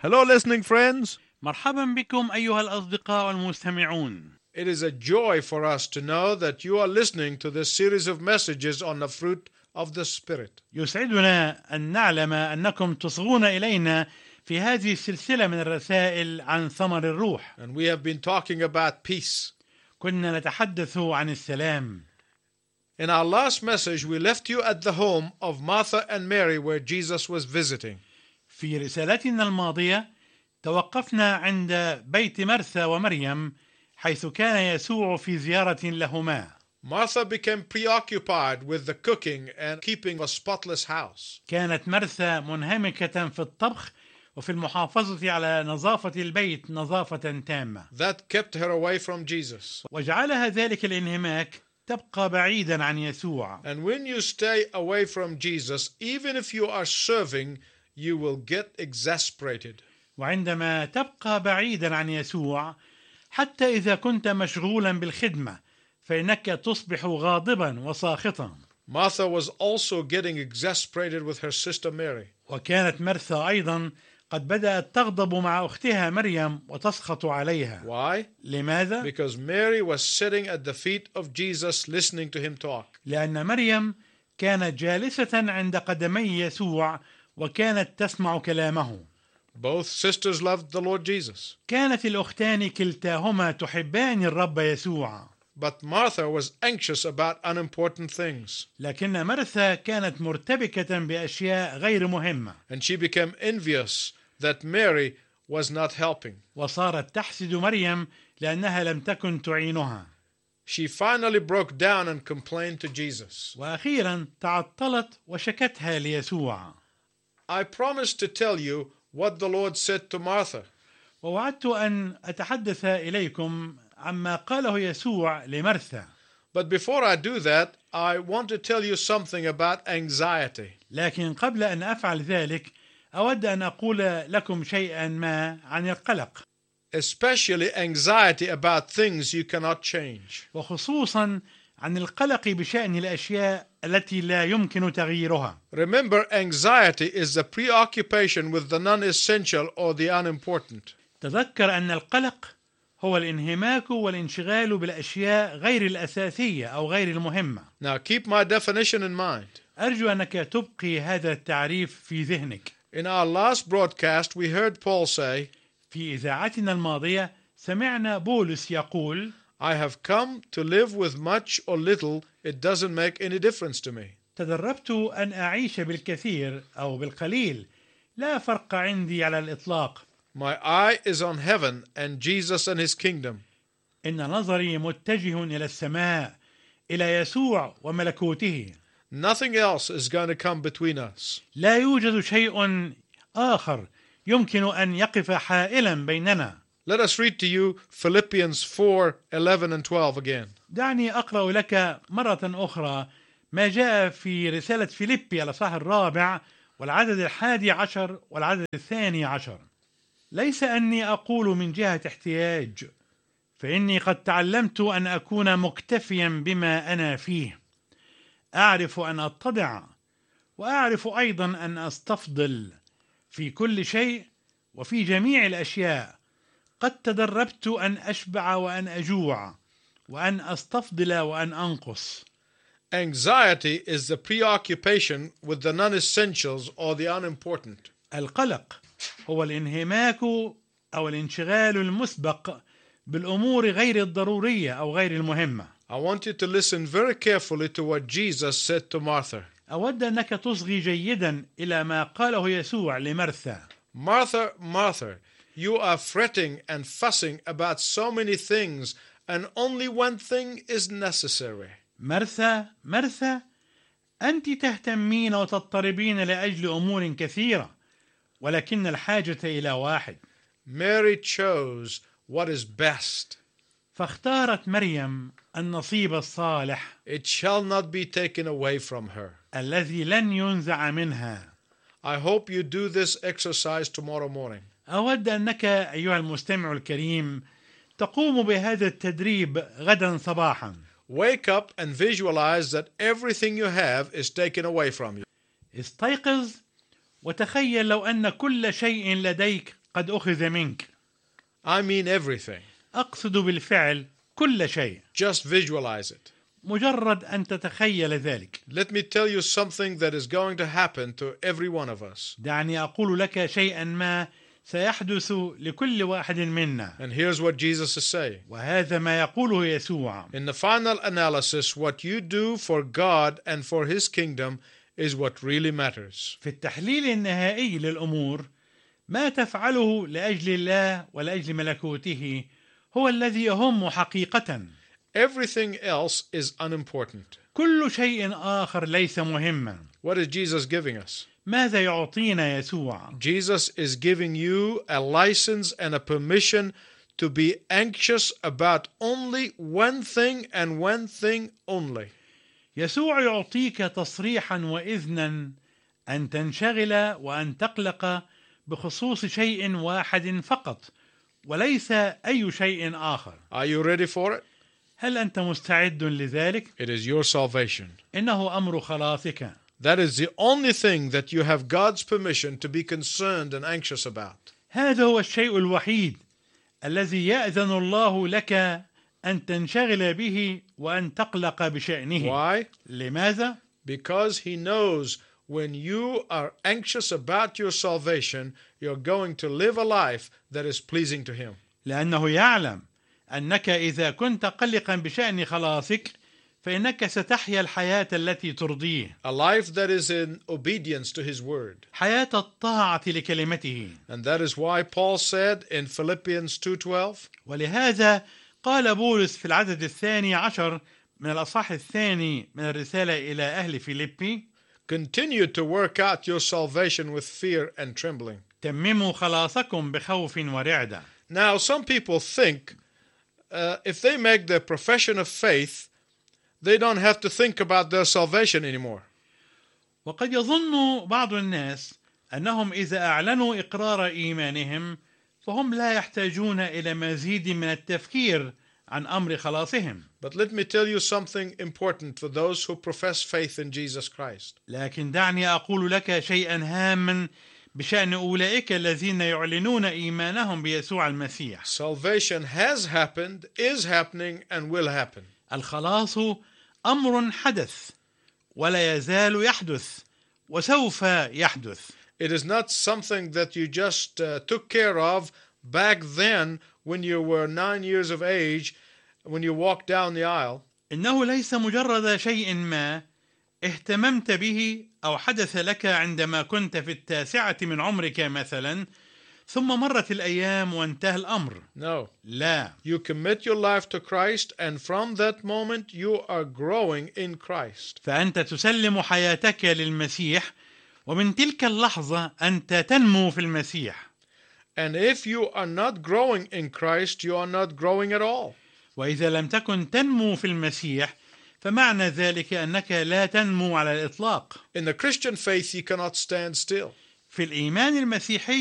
Hello, listening friends. مرحبا بكم أيها الأصدقاء المستمعون. It is a joy for us to know that you are listening to this series of messages on the fruit of the Spirit. يسعدنا أن نعلم أنكم تصغون إلينا في هذه السلسلة من الرسائل عن ثمر الروح. And we have been talking about peace. كنا نتحدث عن السلام. In our last message, we left you at the home of Martha and Mary where Jesus was visiting. في رسالتنا الماضية توقفنا عند بيت مرثا ومريم حيث كان يسوع في زيارة لهما. Martha became preoccupied with the cooking and keeping a spotless house. كانت مرثا منهمكة في الطبخ وفي المحافظة على نظافة البيت نظافة تامة. That kept her away from Jesus. وجعلها ذلك الانهماك تبقى بعيدا عن يسوع. And when you stay away from Jesus, even if you are serving, you will get exasperated. وعندما تبقى بعيدا عن يسوع حتى إذا كنت مشغولا بالخدمة فإنك تصبح غاضبا وساخطا. Martha was also getting exasperated with her sister Mary. وكانت مرثا أيضا قد بدأت تغضب مع أختها مريم وتسخط عليها. Why? لماذا؟ Because Mary was sitting at the feet of Jesus listening to him talk. لأن مريم كانت جالسة عند قدمي يسوع وكانت تسمع كلامه. Both sisters loved the Lord Jesus. كانت الأختان كلتاهما تحبان الرب يسوع. But Martha was anxious about unimportant things. لكن مرثا كانت مرتبكة بأشياء غير مهمة. And she became envious that Mary was not helping. وصارت تحسد مريم لأنها لم تكن تعينها. She finally broke down and complained to Jesus. وأخيرا تعطلت وشكتها ليسوع. I promised to tell you what the Lord said to Martha. ووعدت أن أتحدث إليكم عما قاله يسوع لمرثا. But before I do that, I want to tell you something about anxiety. لكن قبل أن أفعل ذلك أود أن أقول لكم شيئا ما عن القلق. Especially anxiety about things you cannot change. وخصوصا عن القلق بشأن الأشياء التي لا يمكن تغييرها. Remember, anxiety is the preoccupation with the non-essential or the unimportant. تذكر أن القلق هو الانهماك والانشغال بالأشياء غير الأساسية أو غير المهمة. Now keep my definition in mind. أرجو أنك تبقي هذا التعريف في ذهنك. In our last broadcast, we heard Paul say, في إذاعتنا الماضية سمعنا بولس يقول: I have come to live with much or little, it doesn't make any difference to me. تدربت أن أعيش بالكثير أو بالقليل، لا فرق عندي على الإطلاق. My eye is on heaven and Jesus and his kingdom. إن نظري متجه إلى السماء، إلى يسوع وملكوته. Nothing else is going to come between us. لا يوجد شيء آخر يمكن أن يقف حائلا بيننا. Let us read to you Philippians 4:11 and 12 again. دعني أقرأ لك مرة أخرى ما جاء في رسالة فيليبي الإصحاح 4 والعدد 11 والعدد 12. ليس أني أقول من جهة احتياج، فإني قد تعلمت أن أكون مكتفيا بما أنا فيه. أعرف أن أتضع وأعرف أيضا أن أستفضل في كل شيء وفي جميع الأشياء. قد تدربت أن أشبع وأن أجوع وأن أستفضل وأن أنقص. Anxiety is the preoccupation with the non-essentials or the unimportant. القلق هو الانهماك أو الانشغال المسبق بالأمور غير الضرورية أو غير المهمة. I want you to listen very carefully to what Jesus said to Martha. أود أنك تصغي جيدا إلى ما قاله يسوع لمرثا. Martha, Martha, you are fretting and fussing about so many things, and only one thing is necessary. مرثا مرثا، أنت تهتمين وتضطربين لأجل أمور كثيرة، ولكن الحاجة إلى واحد. Mary chose what is best. فاختارت مريم النصيب الصالح It shall not be taken away from her. الذي لن ينزع منها. I hope you do this exercise tomorrow morning. أود أنك أيها المستمع الكريم تقوم بهذا التدريب غدا صباحا. Wake up and visualize that everything you have is taken away from you. استيقظ وتخيل لو أن كل شيء لديك قد أخذ منك. I mean everything. أقصد بالفعل كل شيء. Just visualize it. مجرد أن تتخيل ذلك. Let me tell you something that is going to happen to every one of us. دعني أقول لك شيئا ما سيحدث لكل واحد منا. And here's what Jesus is saying. وهذا ما يقوله يسوع. In the final analysis, what you do for God and for His kingdom is what really matters. في التحليل النهائي للأمور، ما تفعله لأجل الله ولأجل ملكوته هو الذي يهم حقيقة. Everything else is unimportant. كل شيء آخر ليس مهما. What is Jesus giving us? ماذا يعطينا يسوع؟ Jesus is giving you a license and a permission to be anxious about only one thing and one thing only. يسوع يعطيك تصريحا وإذنا أن تنشغل وأن تقلق بخصوص شيء واحد فقط وليس أي شيء آخر. Are you ready for it? هل أنت مستعد لذلك؟ It is your salvation. إنه أمر خلاصك. That is the only thing that you have God's permission to be concerned and anxious about. هذا هو الشيء الوحيد الذي يأذن الله لك أن تنشغل به وأن تقلق بشأنه. Why? لماذا؟ Because He knows when you are anxious about your salvation, you're going to live a life that is pleasing to Him. لأنه يعلم أنك إذا كنت قلقا بشأن خلاصك فإنك ستحيا الحياة التي ترضيه. A life that is in obedience to His word. حياة الطاعة لكلمته. And that is why Paul said in Philippians 2:12, ولهذا قال بولس في العدد 12 من الأصحاح 2 من الرسالة إلى أهل فيليبي: continue to work out your salvation with fear and trembling. تمموا خلاصكم بخوف ورعدة. Now, some people think if they make their profession of faith, they don't have to think about their salvation anymore. وقد يظن بعض الناس أنهم إذا أعلنوا إقرار إيمانهم فهم لا يحتاجون إلى مزيد من التفكير عن أمر خلاصهم. But let me tell you something important for those who profess faith in Jesus Christ. لكن دعني أقول لك شيئا هاما بشأن أولئك الذين يعلنون إيمانهم بيسوع المسيح. Salvation has happened, is happening, and will happen. الخلاص أمر حدث ولا يزال يحدث وسوف يحدث. It is not something that you just took care of back then when you were 9 years of age, when you walked down the aisle. إنه ليس مجرد شيء ما اهتممت به أو حدث لك عندما كنت في 9 من عمرك مثلا ثم مرت الأيام وانتهى الأمر. No. لا. You commit your life to Christ, and from that moment you are growing in Christ. فأنت تسلم حياتك للمسيح ومن تلك اللحظة أنت تنمو في المسيح. And if you are not growing in Christ, you are not growing at all. وإذا لم تكن تنمو في المسيح فمعنى ذلك أنك لا تنمو على الإطلاق. In the Christian faith, you cannot stand still. في الإيمان المسيحي